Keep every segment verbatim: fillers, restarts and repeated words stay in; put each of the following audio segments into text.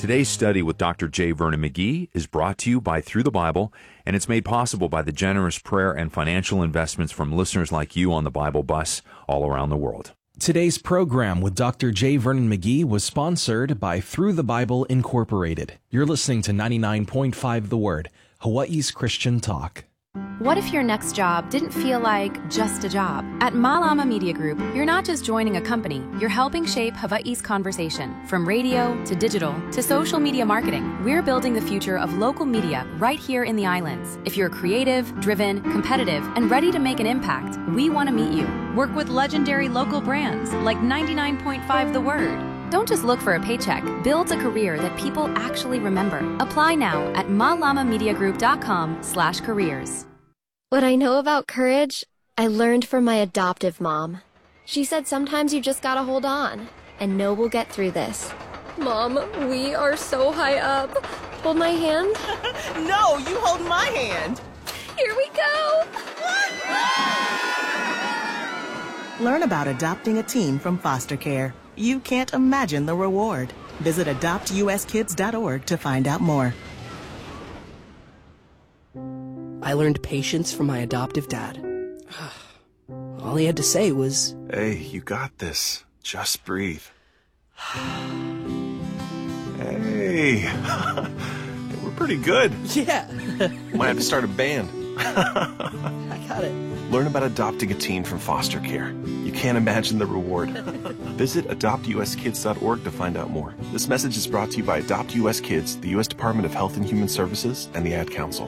Today's study with Doctor J. Vernon McGee is brought to you by Through the Bible, and it's made possible by the generous prayer and financial investments from listeners like you on the Bible Bus all around the world. Today's program with Doctor J. Vernon McGee was sponsored by Through the Bible Incorporated. You're listening to ninety-nine point five The Word, Hawaii's Christian Talk. What if your next job didn't feel like just a job? At Malama Media Group, you're not just joining a company, you're helping shape Hawaii's conversation. From radio to digital to social media marketing, we're building the future of local media right here in the islands. If you're creative, driven, competitive, and ready to make an impact, we want to meet you. Work with legendary local brands like ninety-nine point five The Word. Don't just look for a paycheck. Build a career that people actually remember. Apply now at malamamediagroup.com slash careers. What I know about courage, I learned from my adoptive mom. She said sometimes you just gotta hold on and know we'll get through this. Mom, we are so high up. Hold my hand. No, you hold my hand. Here we go. Learn about adopting a teen from foster care. You can't imagine the reward. Visit adopt u s kids dot org to find out more. I learned patience from my adoptive dad. All he had to say was, "Hey, you got this. Just breathe." Hey, we're pretty good. Yeah. Might have to start a band. I got it. Learn about adopting a teen from foster care. You can't imagine the reward. Visit adopt u s kids dot org to find out more. This message is brought to you by Adopt U S Kids, the U S Department of Health and Human Services, and the Ad Council.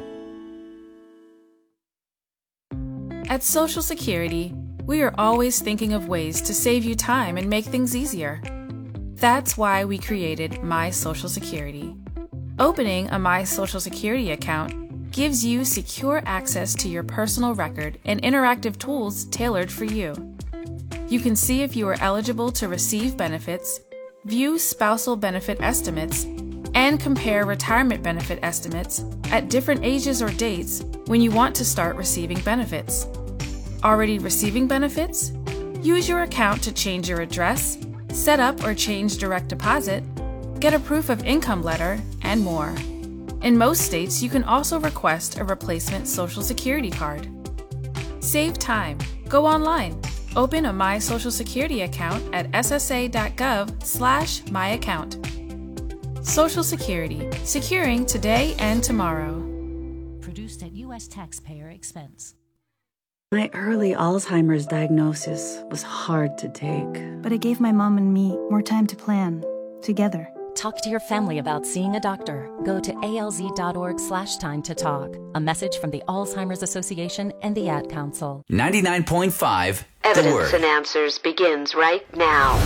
At Social Security, we are always thinking of ways to save you time and make things easier. That's why we created My Social Security. Opening a My Social Security account gives you secure access to your personal record and interactive tools tailored for you. You can see if you are eligible to receive benefits, view spousal benefit estimates, and compare retirement benefit estimates at different ages or dates when you want to start receiving benefits. Already receiving benefits? Use your account to change your address, set up or change direct deposit, get a proof of income letter, and more. In most states, you can also request a replacement Social Security card. Save time. Go online. Open a My Social Security account at s s a dot gov slash my account. Social Security, securing today and tomorrow. Produced at U S taxpayer expense. My early Alzheimer's diagnosis was hard to take. But it gave my mom and me more time to plan, together. Talk to your family about seeing a doctor. Go to alz.org slash time to talk. A message from the Alzheimer's Association and the Ad Council. ninety-nine point five Evidence and Answers begins right now.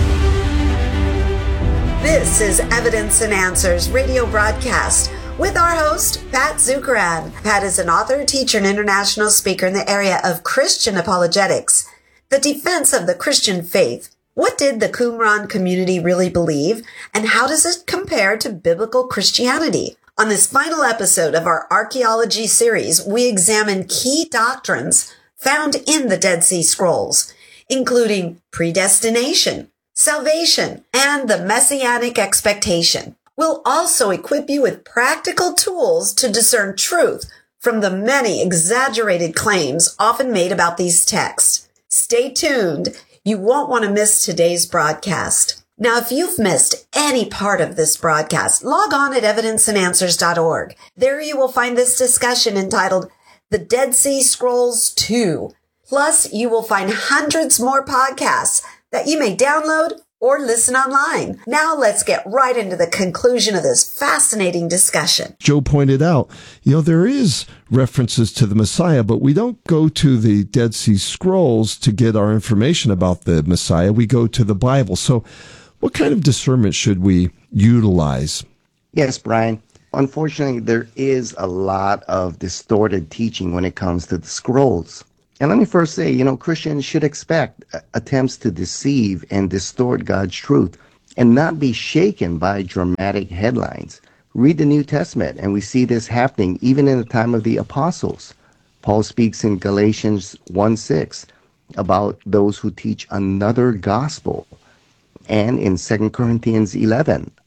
This is Evidence and Answers radio broadcast with our host, Pat Zukeran. Pat is an author, teacher, and international speaker in the area of Christian apologetics, the defense of the Christian faith. What did the Qumran community really believe, and how does it compare to biblical Christianity? On this final episode of our archaeology series, we examine key doctrines found in the Dead Sea Scrolls, including predestination, salvation, and the messianic expectation. We'll also equip you with practical tools to discern truth from the many exaggerated claims often made about these texts. Stay tuned. You won't want to miss today's broadcast. Now, if you've missed any part of this broadcast, log on at evidence and answers dot org. There you will find this discussion entitled The Dead Sea Scrolls two. Plus, you will find hundreds more podcasts that you may download or listen online. Now let's get right into the conclusion of this fascinating discussion. Joe pointed out, you know, there is references to the Messiah, but we don't go to the Dead Sea Scrolls to get our information about the Messiah. We go to the Bible. So what kind of discernment should we utilize? Yes, Brian. Unfortunately, there is a lot of distorted teaching when it comes to the scrolls. And let me first say, you know, Christians should expect attempts to deceive and distort God's truth and not be shaken by dramatic headlines. Read the New Testament, and we see this happening even in the time of the apostles. Paul speaks in Galatians one six about those who teach another gospel. And in Second Corinthians eleven,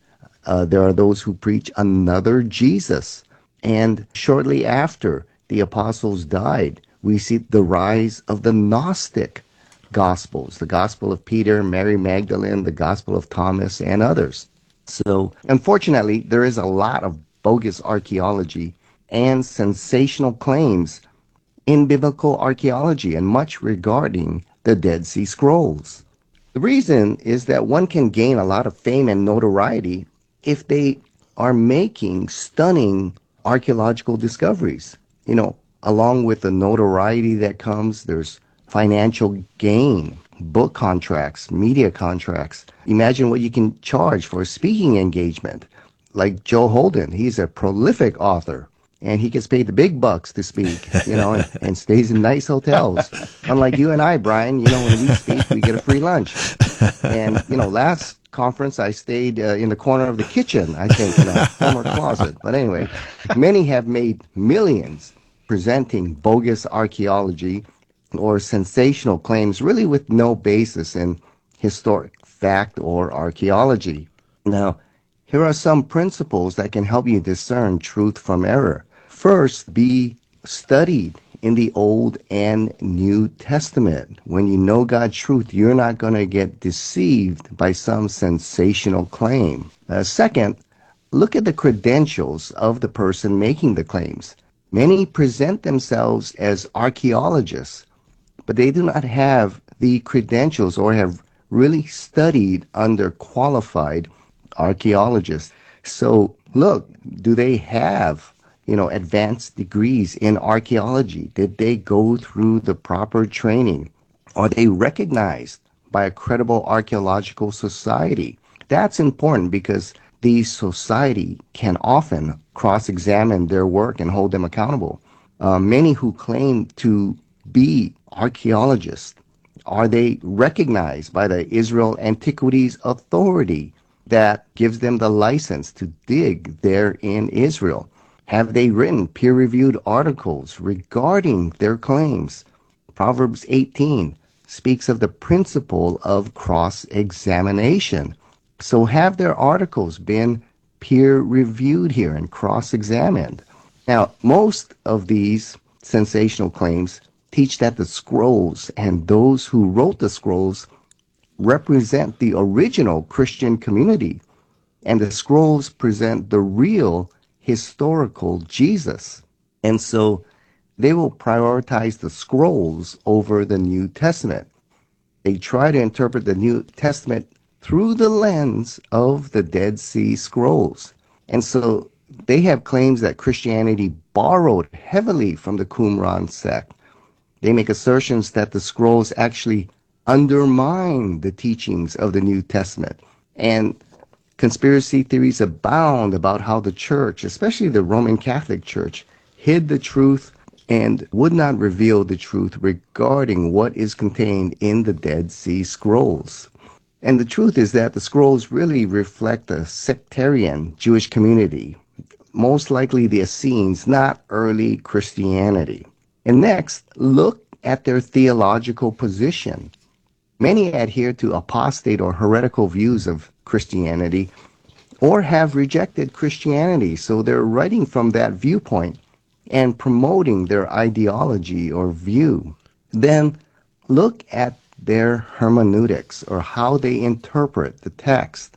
Uh, there are those who preach another Jesus. And shortly after the apostles died, we see the rise of the Gnostic Gospels, the Gospel of Peter, Mary Magdalene, the Gospel of Thomas, and others. So, unfortunately, there is a lot of bogus archaeology and sensational claims in biblical archaeology and much regarding the Dead Sea Scrolls. The reason is that one can gain a lot of fame and notoriety if they are making stunning archaeological discoveries. You know, along with the notoriety that comes, there's financial gain, book contracts, media contracts. Imagine what you can charge for a speaking engagement. Like Joe Holden, he's a prolific author, and he gets paid the big bucks to speak, you know, and, and stays in nice hotels. Unlike you and I, Brian, you know, when we speak, we get a free lunch. And, you know, last conference, I stayed uh, in the corner of the kitchen, I think, in a former closet. But anyway, many have made millions presenting bogus archaeology or sensational claims really with no basis in historic fact or archaeology. Now, here are some principles that can help you discern truth from error. First, be studied in the Old and New Testament. When you know God's truth, you're not going to get deceived by some sensational claim. Uh, second, look at the credentials of the person making the claims. Many present themselves as archaeologists, but they do not have the credentials or have really studied under qualified archaeologists. So look, do they have, you know, advanced degrees in archaeology? Did they go through the proper training? Are they recognized by a credible archaeological society? That's important because the society can often cross-examine their work and hold them accountable. Uh, many who claim to be archaeologists, are they recognized by the Israel Antiquities Authority that gives them the license to dig there in Israel? Have they written peer-reviewed articles regarding their claims? Proverbs eighteen speaks of the principle of cross-examination. So have their articles been peer-reviewed here and cross-examined? Now, most of these sensational claims teach that the scrolls and those who wrote the scrolls represent the original Christian community, and the scrolls present the real historical Jesus. And so they will prioritize the scrolls over the New Testament. They try to interpret the New Testament through the lens of the Dead Sea Scrolls. And so they have claims that Christianity borrowed heavily from the Qumran sect. They make assertions that the scrolls actually undermine the teachings of the New Testament. And conspiracy theories abound about how the church, especially the Roman Catholic Church, hid the truth and would not reveal the truth regarding what is contained in the Dead Sea Scrolls. And the truth is that the scrolls really reflect a sectarian Jewish community, most likely the Essenes, not early Christianity. And next, look at their theological position. Many adhere to apostate or heretical views of Christianity or have rejected Christianity, so they're writing from that viewpoint and promoting their ideology or view. Then look at their hermeneutics, or how they interpret the text.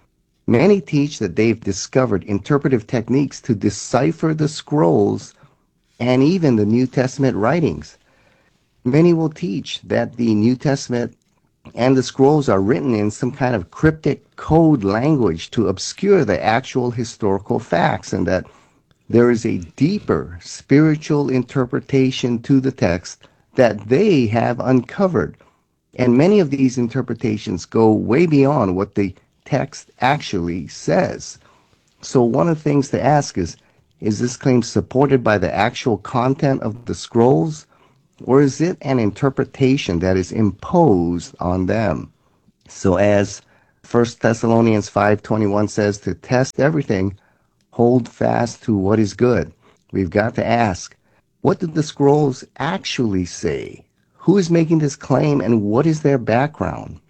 Many teach that they've discovered interpretive techniques to decipher the scrolls and even the New Testament writings. Many will teach that the New Testament and the scrolls are written in some kind of cryptic code language to obscure the actual historical facts, and that there is a deeper spiritual interpretation to the text that they have uncovered. And many of these interpretations go way beyond what the text actually says. So one of the things to ask is, is this claim supported by the actual content of the scrolls, or is it an interpretation that is imposed on them? So as First Thessalonians five twenty-one says, to test everything, hold fast to what is good. We've got to ask, what did the scrolls actually say? Who is making this claim, and what is their background?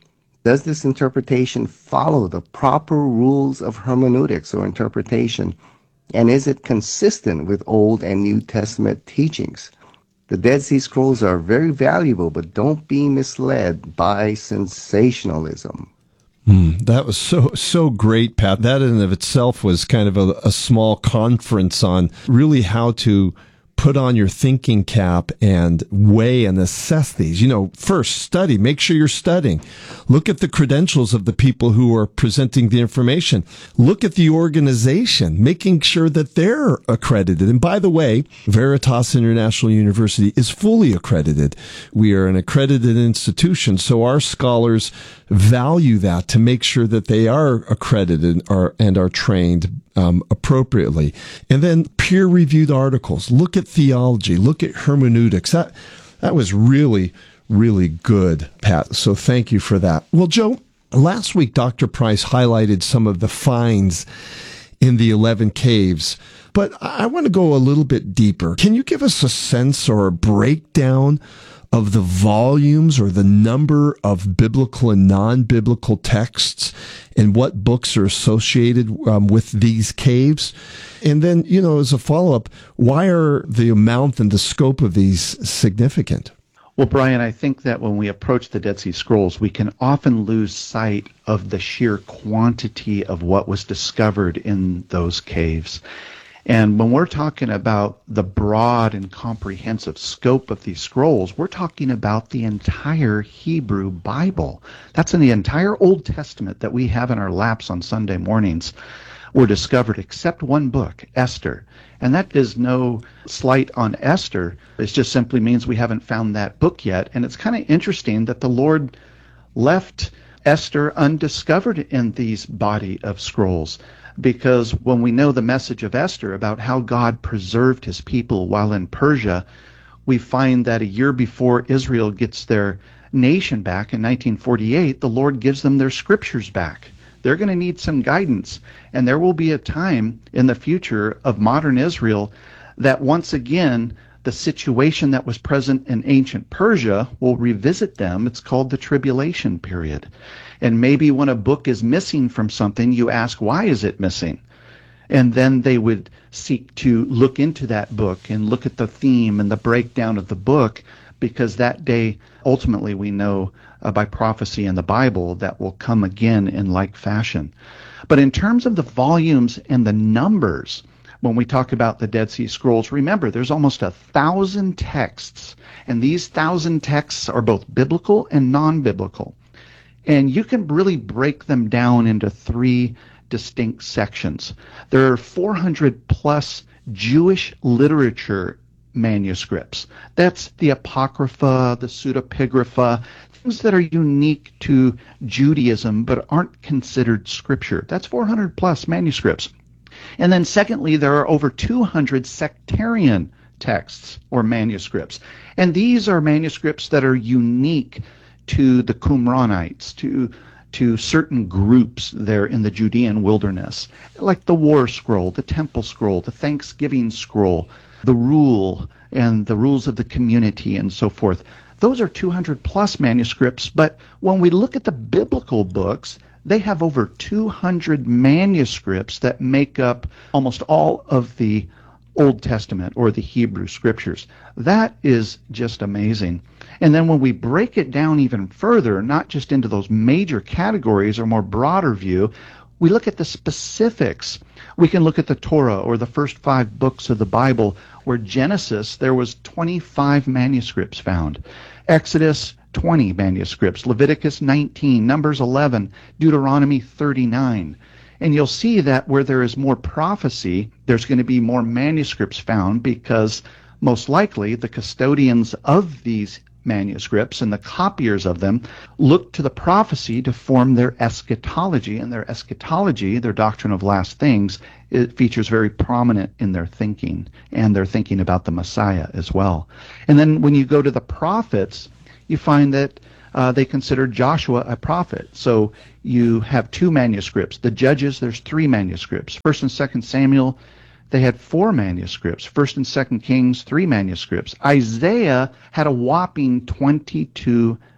Does this interpretation follow the proper rules of hermeneutics or interpretation? And is it consistent with Old and New Testament teachings? The Dead Sea Scrolls are very valuable, but don't be misled by sensationalism. Mm, that was so, so great, Pat. That in and of itself was kind of a, a small conference on really how to put on your thinking cap and weigh and assess these. You know, first, study. Make sure you're studying. Look at the credentials of the people who are presenting the information. Look at the organization, making sure that they're accredited. And by the way, Veritas International University is fully accredited. We are an accredited institution, so our scholars value that to make sure that they are accredited are, and are trained um, appropriately. And then peer-reviewed articles. Look at theology. Look at hermeneutics. That that was really, really good, Pat. So thank you for that. Well, Joe, last week Doctor Price highlighted some of the finds in the eleven caves, but I want to go a little bit deeper. Can you give us a sense or a breakdown of the volumes or the number of biblical and non-biblical texts and what books are associated um, with these caves? And then, you know, as a follow-up, why are the amount and the scope of these significant? Well, Brian, I think that when we approach the Dead Sea Scrolls, we can often lose sight of the sheer quantity of what was discovered in those caves. And when we're talking about the broad and comprehensive scope of these scrolls, we're talking about the entire Hebrew Bible. That's in the entire Old Testament that we have in our laps on Sunday mornings were discovered, except one book, Esther. And that is no slight on Esther. It just simply means we haven't found that book yet. And it's kind of interesting that the Lord left Esther undiscovered in these body of scrolls. Because when we know the message of Esther about how God preserved his people while in Persia, we find that a year before Israel gets their nation back in nineteen forty-eight, the Lord gives them their scriptures back. They're going to need some guidance, and there will be a time in the future of modern Israel that once again the situation that was present in ancient Persia will revisit them. It's called the tribulation period. And maybe when a book is missing from something, you ask, why is it missing? And then they would seek to look into that book and look at the theme and the breakdown of the book, because that day, ultimately, we know uh, by prophecy in the Bible that will come again in like fashion. But in terms of the volumes and the numbers, when we talk about the Dead Sea Scrolls, remember, there's almost a thousand texts, and these thousand texts are both biblical and non-biblical. And you can really break them down into three distinct sections. There are four hundred plus Jewish literature manuscripts. That's the Apocrypha, the Pseudepigrapha, things that are unique to Judaism but aren't considered scripture. That's four hundred plus manuscripts. And then secondly, there are over two hundred sectarian texts or manuscripts. And these are manuscripts that are unique to the Qumranites, to to certain groups there in the Judean wilderness, like the War Scroll, the Temple Scroll, the Thanksgiving Scroll, the Rule, and the Rules of the Community, and so forth. Those are two hundred plus manuscripts, but when we look at the biblical books, they have over two hundred manuscripts that make up almost all of the Old Testament or the Hebrew Scriptures. That is just amazing. And then when we break it down even further, not just into those major categories or more broader view, we look at the specifics. We can look at the Torah, or the first five books of the Bible, where Genesis, there was twenty-five manuscripts found. Exodus, twenty manuscripts. Leviticus, nineteen. Numbers, eleven. Deuteronomy, thirty-nine. And you'll see that where there is more prophecy, there's going to be more manuscripts found, because most likely the custodians of these manuscripts and the copiers of them look to the prophecy to form their eschatology. And their eschatology, their doctrine of last things, it features very prominent in their thinking, and their thinking about the Messiah as well. And then when you go to the prophets, you find that uh, they consider Joshua a prophet. So you have two manuscripts. The Judges, there's three manuscripts. First and Second Samuel, they had four manuscripts. First and Second Kings, three manuscripts. Isaiah had a whopping twenty-two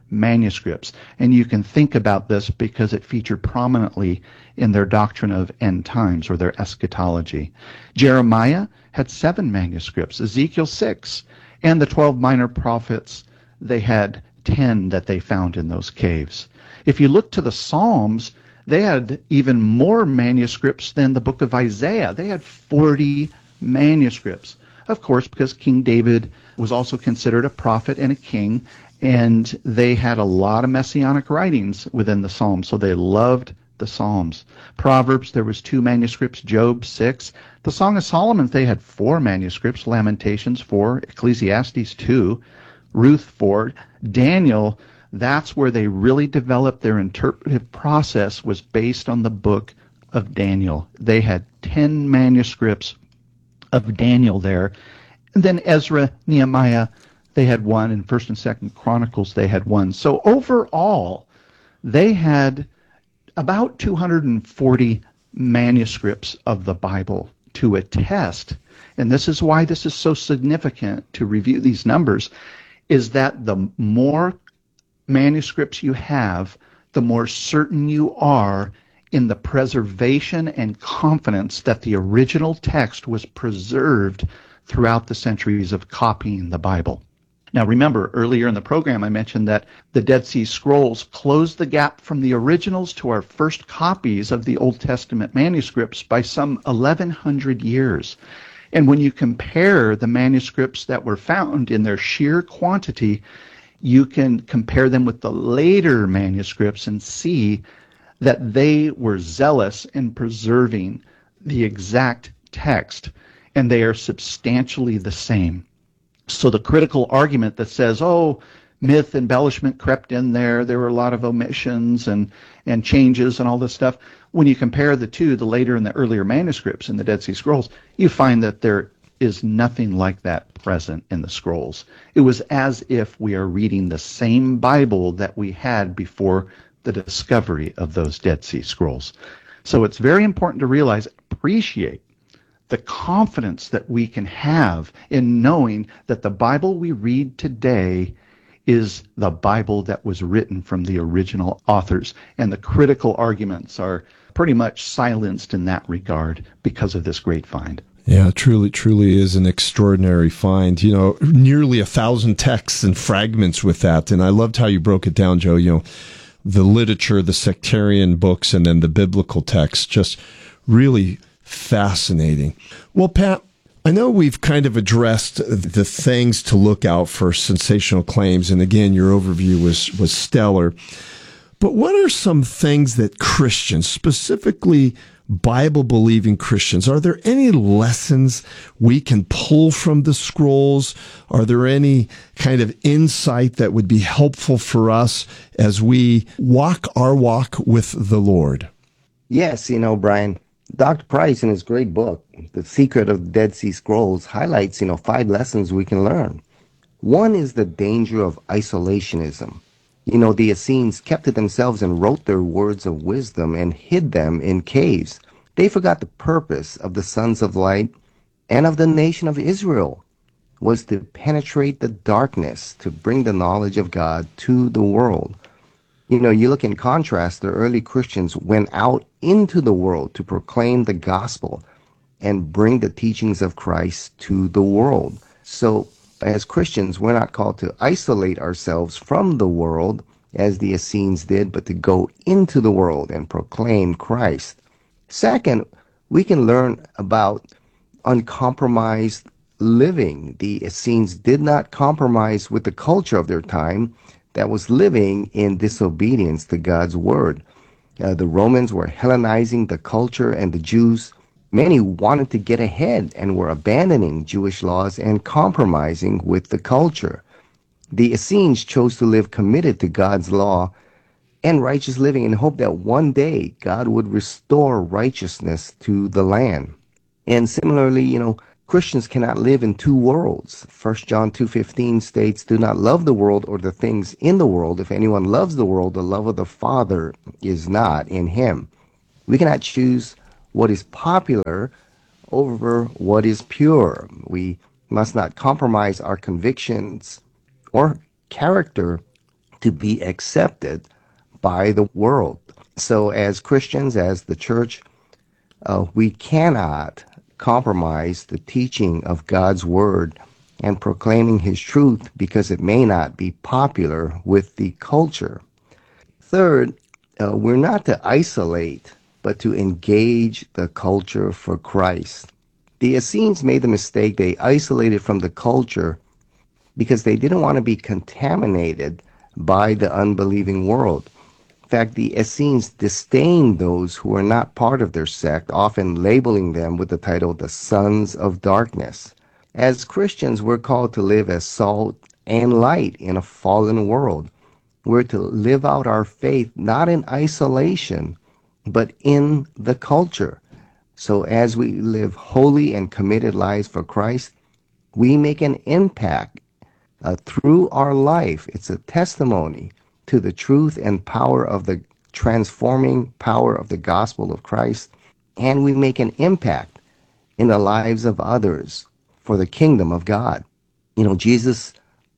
manuscripts. And you can think about this because it featured prominently in their doctrine of end times or their eschatology. Jeremiah had seven manuscripts, Ezekiel six, and the twelve minor prophets, they had ten that they found in those caves. If you look to the Psalms, they had even more manuscripts than the book of Isaiah. They had forty manuscripts. Of course, because King David was also considered a prophet and a king, and they had a lot of messianic writings within the Psalms, so they loved the Psalms. Proverbs, there was two manuscripts, Job, six. The Song of Solomon, they had four manuscripts, Lamentations, four, Ecclesiastes, two, Ruth, four. Daniel, that's where they really developed their interpretive process, was based on the book of Daniel. They had ten manuscripts of Daniel there. And then Ezra, Nehemiah, they had one, and First and Second Chronicles, they had one. So overall, they had about two hundred forty manuscripts of the Bible to attest, and this is why this is so significant to review these numbers, is that the more manuscripts you have, the more certain you are in the preservation and confidence that the original text was preserved throughout the centuries of copying the Bible. Now remember, earlier in the program I mentioned that the Dead Sea Scrolls closed the gap from the originals to our first copies of the Old Testament manuscripts by some eleven hundred years. And when you compare the manuscripts that were found in their sheer quantity, you can compare them with the later manuscripts and see that they were zealous in preserving the exact text, and they are substantially the same. So the critical argument that says, oh, myth, embellishment crept in there, there were a lot of omissions and, and changes and all this stuff, when you compare the two, the later and the earlier manuscripts in the Dead Sea Scrolls, you find that there is nothing like that present in the scrolls. It was as if we are reading the same Bible that we had before the discovery of those Dead Sea Scrolls. So it's very important to realize, appreciate the confidence that we can have in knowing that the Bible we read today is the Bible that was written from the original authors. And the critical arguments are pretty much silenced in that regard because of this great find. Yeah, truly, truly is an extraordinary find. You know, nearly a thousand texts and fragments with that. And I loved how you broke it down, Joe. You know, the literature, the sectarian books, and then the biblical text. Just really fascinating. Well, Pat, I know we've kind of addressed the things to look out for sensational claims. And again, your overview was, was stellar. But what are some things that Christians, specifically Bible-believing Christians, are there any lessons we can pull from the scrolls? Are there any kind of insight that would be helpful for us as we walk our walk with the Lord? Yes, you know, Brian, Doctor Price, in his great book, The Secret of the Dead Sea Scrolls, highlights, you know, five lessons we can learn. One is the danger of isolationism. You know, the Essenes kept to themselves and wrote their words of wisdom and hid them in caves. They forgot the purpose of the sons of light and of the nation of Israel was to penetrate the darkness, to bring the knowledge of God to the world. You know, you look in contrast, the early Christians went out into the world to proclaim the gospel and bring the teachings of Christ to the world. So, as Christians, we're not called to isolate ourselves from the world, as the Essenes did, but to go into the world and proclaim Christ. Second, we can learn about uncompromised living. The Essenes did not compromise with the culture of their time that was living in disobedience to God's word. Uh, the Romans were Hellenizing the culture, and the Jews, many wanted to get ahead and were abandoning Jewish laws and compromising with the culture. The Essenes chose to live committed to God's law and righteous living in hope that one day God would restore righteousness to the land. And similarly, you know, Christians cannot live in two worlds. First John two fifteen states, "Do not love the world or the things in the world. If anyone loves the world, the love of the Father is not in him." We cannot choose what is popular over what is pure. We must not compromise our convictions or character to be accepted by the world. So as Christians, as the church, uh, we cannot compromise the teaching of God's word and proclaiming his truth because it may not be popular with the culture. Third, uh, we're not to isolate, but to engage the culture for Christ. The Essenes made the mistake. They isolated from the culture because they didn't want to be contaminated by the unbelieving world. In fact, the Essenes disdained those who were not part of their sect, often labeling them with the title the Sons of Darkness. As Christians, we're called to live as salt and light in a fallen world. We're to live out our faith not in isolation, but in the culture. So as we live holy and committed lives for Christ, we make an impact uh, through our life. It's a testimony to the truth and power of the transforming power of the gospel of Christ, and we make an impact in the lives of others for the kingdom of God. You know, Jesus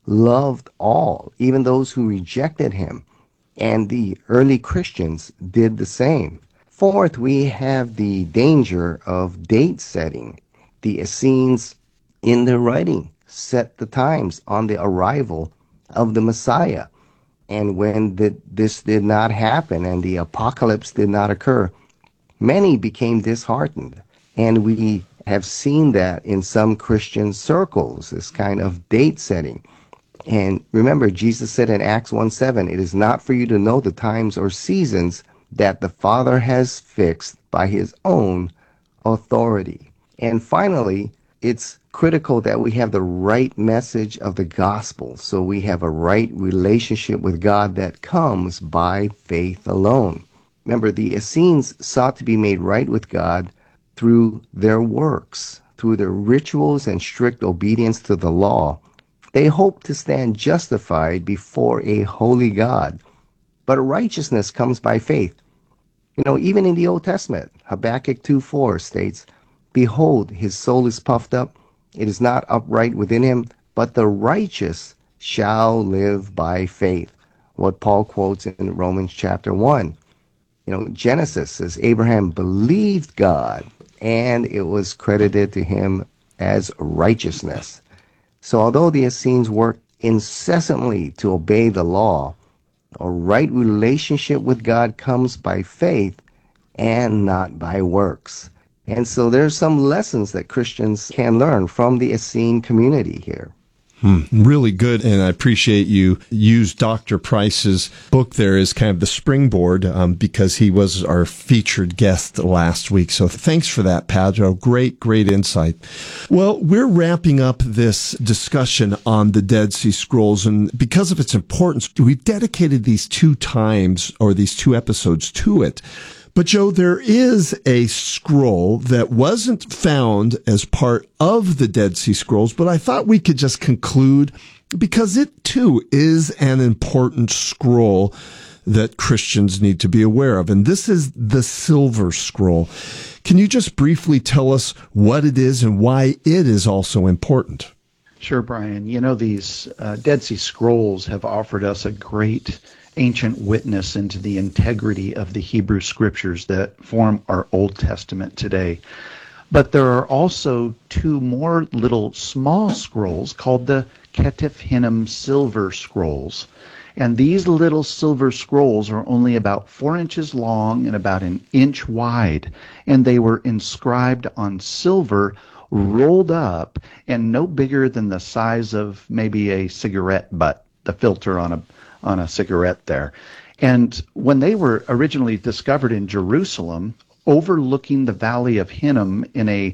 loved all, even those who rejected him, and the early Christians did the same. Fourth, we have the danger of date setting. The Essenes, in their writing, set the times on the arrival of the Messiah. And when the, this did not happen and the apocalypse did not occur, many became disheartened. And we have seen that in some Christian circles, this kind of date setting. And remember, Jesus said in Acts one seven, it is not for you to know the times or seasons that the Father has fixed by his own authority. And finally, it's critical that we have the right message of the gospel, so we have a right relationship with God that comes by faith alone. Remember, the Essenes sought to be made right with God through their works, through their rituals and strict obedience to the law. They hoped to stand justified before a holy God. But righteousness comes by faith. You know, even in the Old Testament, Habakkuk two four states, behold, his soul is puffed up. It is not upright within him, but the righteous shall live by faith. What Paul quotes in Romans chapter one. You know, Genesis says Abraham believed God, and it was credited to him as righteousness. So although the Essenes worked incessantly to obey the law, a right relationship with God comes by faith and not by works. And so there's some lessons that Christians can learn from the Essene community here. Hmm, really good, and I appreciate you used Doctor Price's book there as kind of the springboard um, because he was our featured guest last week. So thanks for that, Pedro. Great, great insight. Well, we're wrapping up this discussion on the Dead Sea Scrolls, and because of its importance, we've dedicated these two times or these two episodes to it. But Joe, there is a scroll that wasn't found as part of the Dead Sea Scrolls, but I thought we could just conclude because it too is an important scroll that Christians need to be aware of. And this is the Silver Scroll. Can you just briefly tell us what it is and why it is also important? Sure, Brian. You know, these uh, Dead Sea Scrolls have offered us a great ancient witness into the integrity of the Hebrew Scriptures that form our Old Testament today. But there are also two more little small scrolls called the Ketef Hinnom Silver Scrolls. And these little silver scrolls are only about four inches long and about an inch wide. And they were inscribed on silver, rolled up, and no bigger than the size of maybe a cigarette butt, the filter on a on a cigarette there. And when they were originally discovered in Jerusalem, overlooking the Valley of Hinnom in a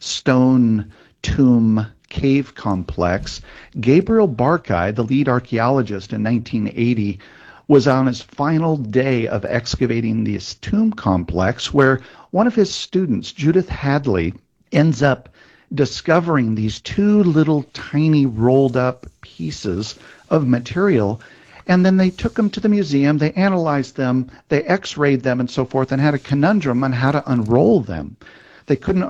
stone tomb cave complex, Gabriel Barkay, the lead archaeologist in nineteen eighty, was on his final day of excavating this tomb complex where one of his students, Judith Hadley, ends up discovering these two little tiny rolled up pieces of material. And then they took them to the museum, they analyzed them, they x-rayed them and so forth, and had a conundrum on how to unroll them. They couldn't